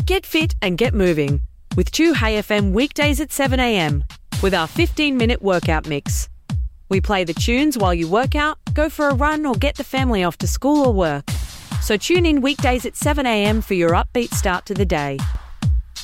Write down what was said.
Get fit and get moving with 2Hey FM weekdays at 7 a.m. with our 15-minute workout mix. We play the tunes while you work out, go for a run or get the family off to school or work. So tune in weekdays at 7 a.m. for your upbeat start to the day.